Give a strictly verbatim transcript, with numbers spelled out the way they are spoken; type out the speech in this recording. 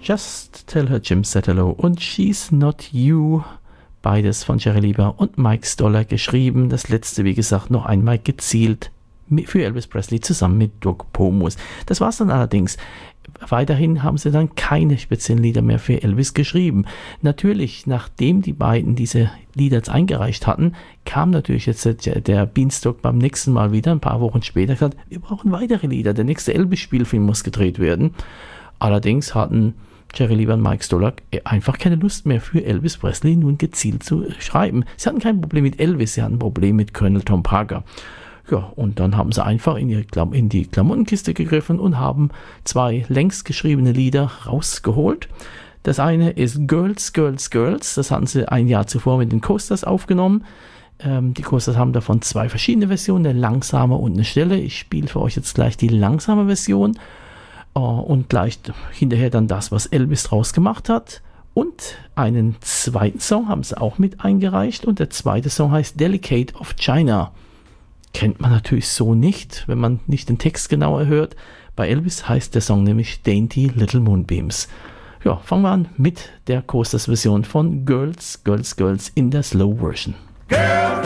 Just Tell Her Jim Said Hello und She's Not You. Beides von Jerry Lieber und Mike Stoller geschrieben. Das letzte, wie gesagt, noch einmal gezielt für Elvis Presley zusammen mit Doug Pomus. Das war es dann allerdings. Weiterhin haben sie dann keine speziellen Lieder mehr für Elvis geschrieben. Natürlich, nachdem die beiden diese Lieder jetzt eingereicht hatten, kam natürlich jetzt der, der Beanstalk beim nächsten Mal wieder, ein paar Wochen später, gesagt, wir brauchen weitere Lieder, der nächste Elvis-Spielfilm muss gedreht werden. Allerdings hatten Jerry Lieber und Mike Stoller einfach keine Lust mehr für Elvis Presley nun gezielt zu schreiben. Sie hatten kein Problem mit Elvis, sie hatten ein Problem mit Colonel Tom Parker. Ja, und dann haben sie einfach in, ihre Klam- in die Klamottenkiste gegriffen und haben zwei längst geschriebene Lieder rausgeholt. Das eine ist Girls, Girls, Girls. Das hatten sie ein Jahr zuvor mit den Coasters aufgenommen. Ähm, die Coasters haben davon zwei verschiedene Versionen, eine langsame und eine schnelle. Ich spiele für euch jetzt gleich die langsame Version äh, und gleich hinterher dann das, was Elvis draus gemacht hat. Und einen zweiten Song haben sie auch mit eingereicht und der zweite Song heißt Delicate of China. Kennt man natürlich so nicht, wenn man nicht den Text genauer hört. Bei Elvis heißt der Song nämlich Dainty Little Moonbeams. Ja, fangen wir an mit der Coasters-Version von Girls, Girls, Girls in der Slow Version. Girl,